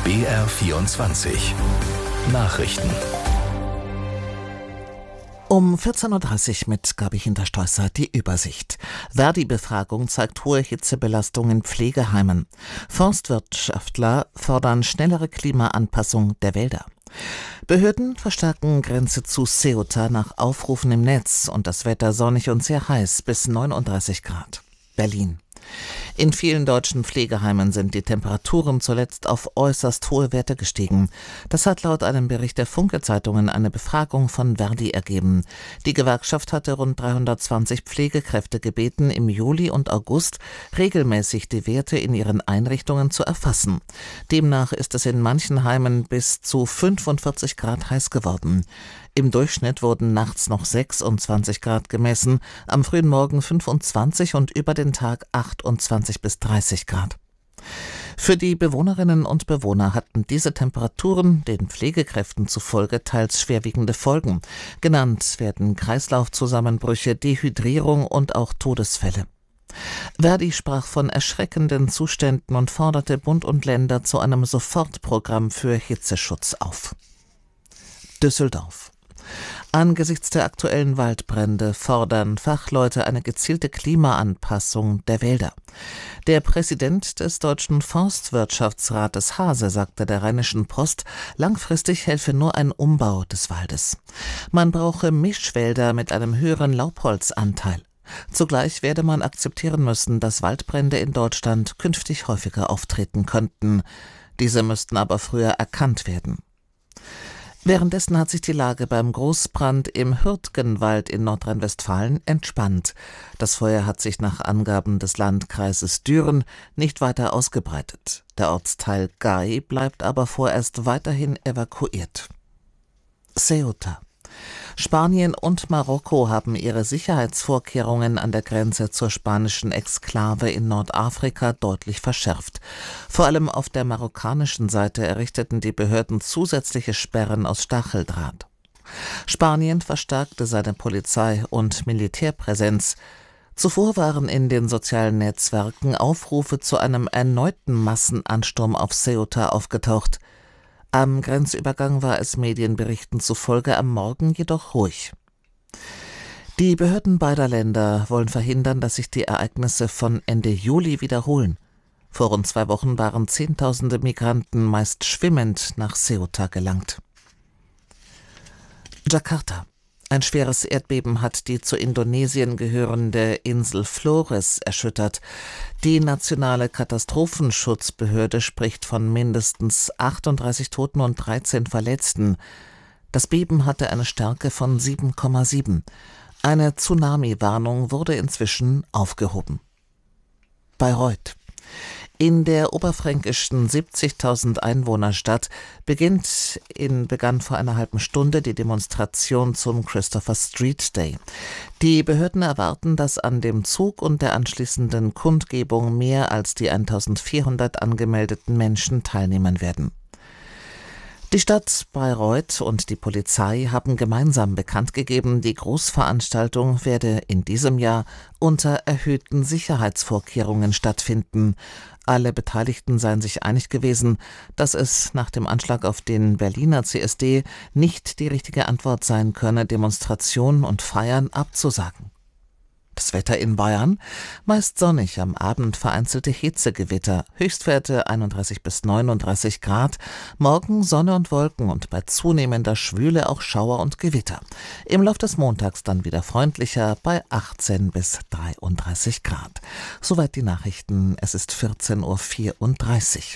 BR24 Nachrichten. Um 14.30 Uhr mit Gabi Hinterstoisser die Übersicht. Verdi-Befragung zeigt hohe Hitzebelastung in Pflegeheimen. Forstwirtschaftler fordern schnellere Klimaanpassung der Wälder. Behörden verstärken Grenze zu Ceuta nach Aufrufen im Netz und das Wetter sonnig und sehr heiß bis 39 Grad. Berlin. In vielen deutschen Pflegeheimen sind die Temperaturen zuletzt auf äußerst hohe Werte gestiegen. Das hat laut einem Bericht der Funke-Zeitungen eine Befragung von Verdi ergeben. Die Gewerkschaft hatte rund 320 Pflegekräfte gebeten, im Juli und August regelmäßig die Werte in ihren Einrichtungen zu erfassen. Demnach ist es in manchen Heimen bis zu 45 Grad heiß geworden. Im Durchschnitt wurden nachts noch 26 Grad gemessen, am frühen Morgen 25 und über den Tag 28 bis 30 Grad. Für die Bewohnerinnen und Bewohner hatten diese Temperaturen den Pflegekräften zufolge teils schwerwiegende Folgen. Genannt werden Kreislaufzusammenbrüche, Dehydrierung und auch Todesfälle. Verdi sprach von erschreckenden Zuständen und forderte Bund und Länder zu einem Sofortprogramm für Hitzeschutz auf. Düsseldorf. Angesichts der aktuellen Waldbrände fordern Fachleute eine gezielte Klimaanpassung der Wälder. Der Präsident des Deutschen Forstwirtschaftsrates Hase sagte der Rheinischen Post, langfristig helfe nur ein Umbau des Waldes. Man brauche Mischwälder mit einem höheren Laubholzanteil. Zugleich werde man akzeptieren müssen, dass Waldbrände in Deutschland künftig häufiger auftreten könnten. Diese müssten aber früher erkannt werden. Währenddessen hat sich die Lage beim Großbrand im Hürtgenwald in Nordrhein-Westfalen entspannt. Das Feuer hat sich nach Angaben des Landkreises Düren nicht weiter ausgebreitet. Der Ortsteil Gay bleibt aber vorerst weiterhin evakuiert. Ceuta. Spanien und Marokko haben ihre Sicherheitsvorkehrungen an der Grenze zur spanischen Exklave in Nordafrika deutlich verschärft. Vor allem auf der marokkanischen Seite errichteten die Behörden zusätzliche Sperren aus Stacheldraht. Spanien verstärkte seine Polizei- und Militärpräsenz. Zuvor waren in den sozialen Netzwerken Aufrufe zu einem erneuten Massenansturm auf Ceuta aufgetaucht. Am Grenzübergang war es Medienberichten zufolge am Morgen jedoch ruhig. Die Behörden beider Länder wollen verhindern, dass sich die Ereignisse von Ende Juli wiederholen. Vor rund 2 Wochen waren Zehntausende Migranten meist schwimmend nach Ceuta gelangt. Jakarta. Ein schweres Erdbeben hat die zu Indonesien gehörende Insel Flores erschüttert. Die nationale Katastrophenschutzbehörde spricht von mindestens 38 Toten und 13 Verletzten. Das Beben hatte eine Stärke von 7,7. Eine Tsunami-Warnung wurde inzwischen aufgehoben. Bayreuth. In der oberfränkischen 70.000 Einwohnerstadt begann vor einer halben Stunde die Demonstration zum Christopher Street Day. Die Behörden erwarten, dass an dem Zug und der anschließenden Kundgebung mehr als die 1.400 angemeldeten Menschen teilnehmen werden. Die Stadt Bayreuth und die Polizei haben gemeinsam bekannt gegeben, die Großveranstaltung werde in diesem Jahr unter erhöhten Sicherheitsvorkehrungen stattfinden. Alle Beteiligten seien sich einig gewesen, dass es nach dem Anschlag auf den Berliner CSD nicht die richtige Antwort sein könne, Demonstrationen und Feiern abzusagen. Das Wetter in Bayern? Meist sonnig, am Abend vereinzelte Hitzegewitter, Höchstwerte 31 bis 39 Grad, morgen Sonne und Wolken und bei zunehmender Schwüle auch Schauer und Gewitter. Im Lauf des Montags dann wieder freundlicher bei 18 bis 33 Grad. Soweit die Nachrichten, es ist 14.34 Uhr.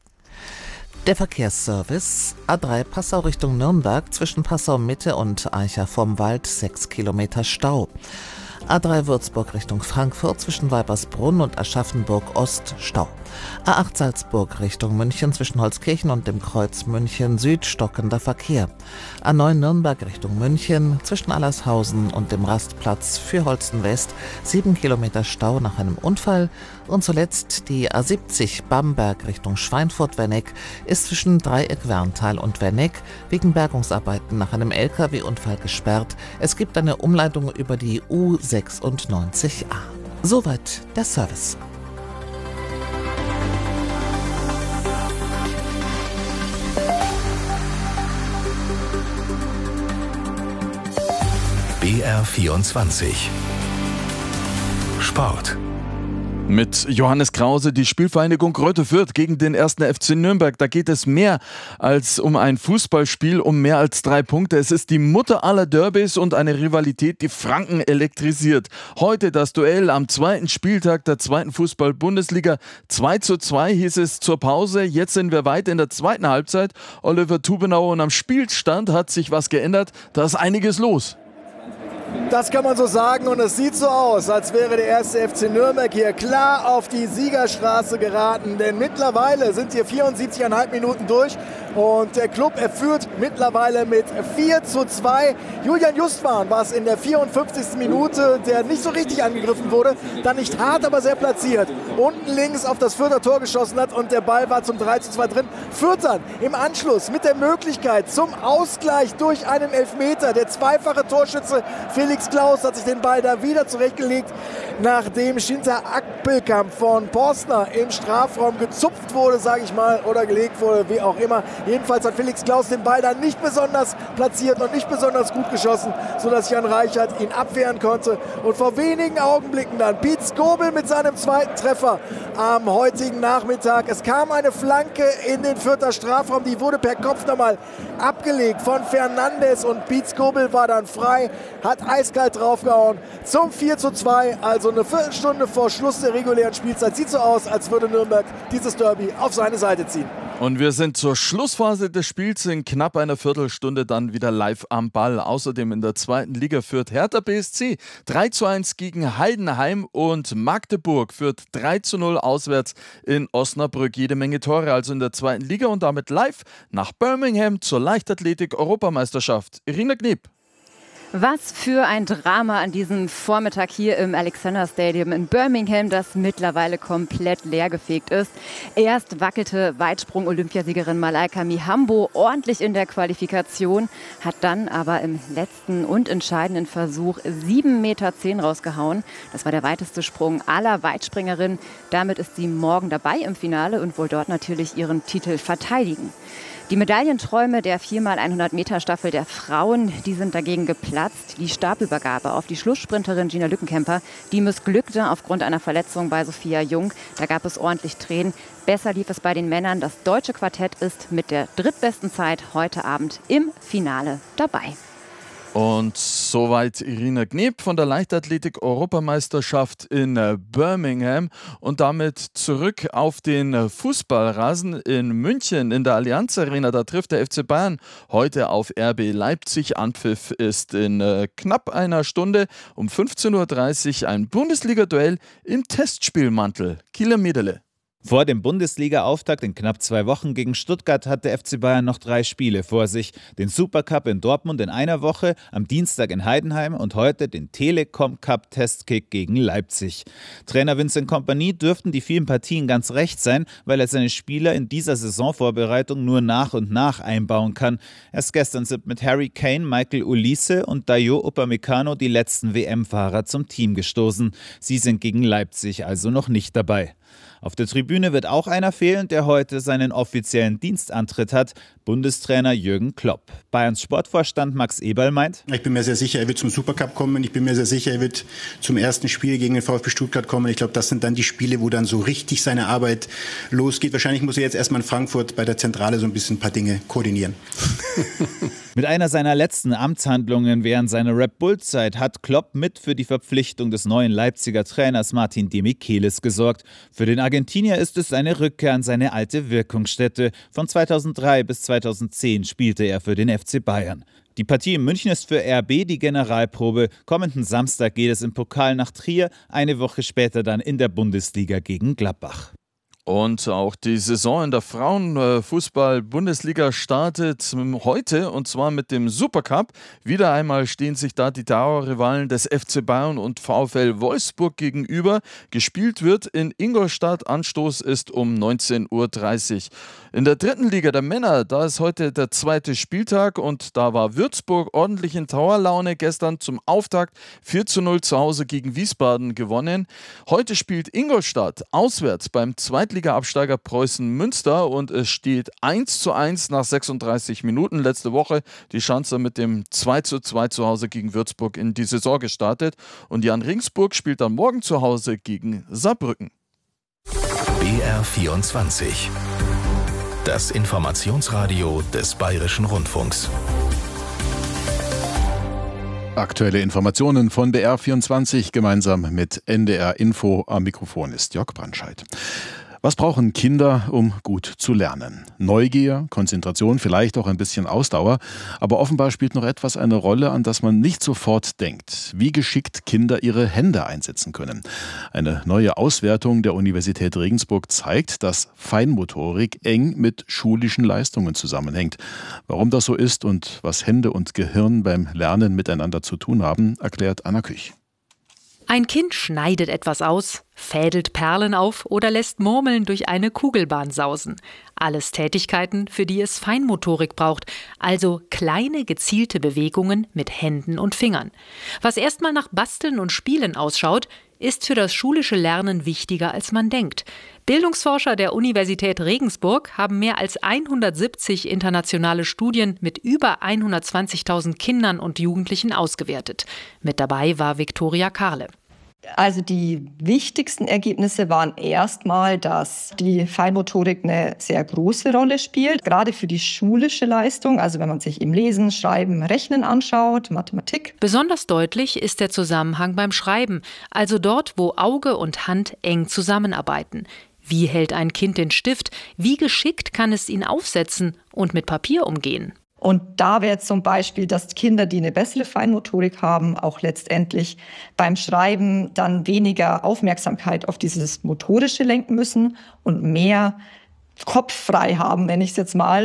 Der Verkehrsservice: A3 Passau Richtung Nürnberg, zwischen Passau Mitte und Aicha vom Wald 6 Kilometer Stau. A3 Würzburg Richtung Frankfurt, zwischen Weibersbrunn und Aschaffenburg Ost Stau. A8 Salzburg Richtung München, zwischen Holzkirchen und dem Kreuz München Süd stockender Verkehr. A9 Nürnberg Richtung München, zwischen Allershausen und dem Rastplatz für Holsten West 7 Kilometer Stau nach einem Unfall. Und zuletzt die A70 Bamberg Richtung Schweinfurt-Werneck ist zwischen Dreieck-Werntal und Werneck wegen Bergungsarbeiten nach einem LKW-Unfall gesperrt. Es gibt eine Umleitung über die U96a. Soweit der Service. BR24 Sport. Mit Johannes Krause, die Spielvereinigung Greuther Fürth gegen den 1. FC Nürnberg. Da geht es mehr als um ein Fußballspiel, um mehr als 3 Punkte. Es ist die Mutter aller Derbys und eine Rivalität, die Franken elektrisiert. Heute das Duell am 2. Spieltag der 2. Fußball-Bundesliga. 2:2 hieß es zur Pause. Jetzt sind wir weit in der 2. Halbzeit. Oliver Tubenau, und am Spielstand hat sich was geändert. Da ist einiges los. Das kann man so sagen, und es sieht so aus, als wäre der 1. FC Nürnberg hier klar auf die Siegerstraße geraten, denn mittlerweile sind hier 74,5 Minuten durch und der Club führt mittlerweile mit 4:2. Julian Justwan war es in der 54. Minute, der nicht so richtig angegriffen wurde, dann nicht hart, aber sehr platziert, unten links auf das Fürther Tor geschossen hat und der Ball war zum 3:2 drin. Fürth dann im Anschluss mit der Möglichkeit zum Ausgleich durch einen Elfmeter. Der zweifache Torschütze Felix Klaus hat sich den Ball da wieder zurechtgelegt, nachdem Schinter Appelkamp von Porstner im Strafraum gezupft wurde, sage ich mal, oder gelegt wurde, wie auch immer. Jedenfalls hat Felix Klaus den Ball dann nicht besonders platziert und nicht besonders gut geschossen, sodass Jan Reichert ihn abwehren konnte. Und vor wenigen Augenblicken dann Piet Skobel mit seinem 2. Treffer am heutigen Nachmittag. Es kam eine Flanke in den Fürther Strafraum, die wurde per Kopf nochmal abgelegt von Fernandes und Piet Skobel war dann frei, hat eiskalt draufgehauen zum 4:2, also eine Viertelstunde vor Schluss der regulären Spielzeit. Sieht so aus, als würde Nürnberg dieses Derby auf seine Seite ziehen. Und wir sind zur Schlussphase des Spiels in knapp einer Viertelstunde dann wieder live am Ball. Außerdem in der 2. Liga führt Hertha BSC 3:1 gegen Heidenheim und Magdeburg führt 3:0 auswärts in Osnabrück. Jede Menge Tore also in der 2. Liga und damit live nach Birmingham zur Leichtathletik-Europameisterschaft. Irina Kneb. Was für ein Drama an diesem Vormittag hier im Alexander Stadium in Birmingham, das mittlerweile komplett leergefegt ist. Erst wackelte Weitsprung-Olympiasiegerin Malaika Mihambo ordentlich in der Qualifikation, hat dann aber im letzten und entscheidenden Versuch 7,10 Meter rausgehauen. Das war der weiteste Sprung aller Weitspringerinnen. Damit ist sie morgen dabei im Finale und will dort natürlich ihren Titel verteidigen. Die Medaillenträume der 4x100-Meter-Staffel der Frauen, die sind dagegen geplatzt. Die Stabübergabe auf die Schlusssprinterin Gina Lückenkämper, die missglückte aufgrund einer Verletzung bei Sophia Jung. Da gab es ordentlich Tränen. Besser lief es bei den Männern. Das deutsche Quartett ist mit der drittbesten Zeit heute Abend im Finale dabei. Und soweit Irina Kneb von der Leichtathletik-Europameisterschaft in Birmingham. Und damit zurück auf den Fußballrasen in München in der Allianz Arena. Da trifft der FC Bayern heute auf RB Leipzig. Anpfiff ist in knapp einer Stunde um 15:30 Uhr ein Bundesliga-Duell im Testspielmantel. Kieler Mederle. Vor dem Bundesliga-Auftakt in knapp 2 Wochen gegen Stuttgart hat der FC Bayern noch 3 Spiele vor sich. Den Supercup in Dortmund in einer Woche, am Dienstag in Heidenheim und heute den Telekom Cup Testkick gegen Leipzig. Trainer Vincent Kompany dürften die vielen Partien ganz recht sein, weil er seine Spieler in dieser Saisonvorbereitung nur nach und nach einbauen kann. Erst gestern sind mit Harry Kane, Michael Olise und Dayot Upamecano die letzten WM-Fahrer zum Team gestoßen. Sie sind gegen Leipzig also noch nicht dabei. Auf der Tribüne wird auch einer fehlen, der heute seinen offiziellen Dienstantritt hat, Bundestrainer Jürgen Klopp. Bayerns Sportvorstand Max Eberl meint: Ich bin mir sehr sicher, er wird zum Supercup kommen. Ich bin mir sehr sicher, er wird zum ersten Spiel gegen den VfB Stuttgart kommen. Ich glaube, das sind dann die Spiele, wo dann so richtig seine Arbeit losgeht. Wahrscheinlich muss er jetzt erstmal in Frankfurt bei der Zentrale so ein bisschen ein paar Dinge koordinieren. Mit einer seiner letzten Amtshandlungen während seiner Red Bull-Zeit hat Klopp mit für die Verpflichtung des neuen Leipziger Trainers Martin Demichelis gesorgt. Für den Argentinier ist es eine Rückkehr an seine alte Wirkungsstätte. Von 2003 bis 2010 spielte er für den FC Bayern. Die Partie in München ist für RB die Generalprobe. Kommenden Samstag geht es im Pokal nach Trier, eine Woche später dann in der Bundesliga gegen Gladbach. Und auch die Saison in der Frauenfußball-Bundesliga startet heute, und zwar mit dem Supercup. Wieder einmal stehen sich da die Dauerrivalen des FC Bayern und VfL Wolfsburg gegenüber. Gespielt wird in Ingolstadt. Anstoß ist um 19:30 Uhr. In der 3. Liga der Männer, da ist heute der 2. Spieltag und da war Würzburg ordentlich in Dauerlaune. Gestern zum Auftakt 4:0 zu Hause gegen Wiesbaden gewonnen. Heute spielt Ingolstadt auswärts beim Zweitligisten Zweitliga-Absteiger Preußen Münster und es steht 1:1 nach 36 Minuten. Letzte Woche die Schanzer mit dem 2:2 zu Hause gegen Würzburg in die Saison gestartet und Jan Regensburg spielt dann morgen zu Hause gegen Saarbrücken. BR24. Das Informationsradio des Bayerischen Rundfunks. Aktuelle Informationen von BR24 gemeinsam mit NDR Info. Am Mikrofon ist Jörg Brandscheid. Was brauchen Kinder, um gut zu lernen? Neugier, Konzentration, vielleicht auch ein bisschen Ausdauer. Aber offenbar spielt noch etwas eine Rolle, an das man nicht sofort denkt. Wie geschickt Kinder ihre Hände einsetzen können. Eine neue Auswertung der Universität Regensburg zeigt, dass Feinmotorik eng mit schulischen Leistungen zusammenhängt. Warum das so ist und was Hände und Gehirn beim Lernen miteinander zu tun haben, erklärt Anna Küch. Ein Kind schneidet etwas aus, fädelt Perlen auf oder lässt Murmeln durch eine Kugelbahn sausen. Alles Tätigkeiten, für die es Feinmotorik braucht, also kleine gezielte Bewegungen mit Händen und Fingern. Was erstmal nach Basteln und Spielen ausschaut, ist für das schulische Lernen wichtiger, als man denkt. Bildungsforscher der Universität Regensburg haben mehr als 170 internationale Studien mit über 120.000 Kindern und Jugendlichen ausgewertet. Mit dabei war Viktoria Karle. Also die wichtigsten Ergebnisse waren erstmal, dass die Feinmotorik eine sehr große Rolle spielt, gerade für die schulische Leistung, also wenn man sich im Lesen, Schreiben, Rechnen anschaut, Mathematik. Besonders deutlich ist der Zusammenhang beim Schreiben, also dort, wo Auge und Hand eng zusammenarbeiten. Wie hält ein Kind den Stift? Wie geschickt kann es ihn aufsetzen und mit Papier umgehen? Und da wäre zum Beispiel, dass Kinder, die eine bessere Feinmotorik haben, auch letztendlich beim Schreiben dann weniger Aufmerksamkeit auf dieses Motorische lenken müssen und mehr Kopf frei haben, nenne ich es jetzt mal.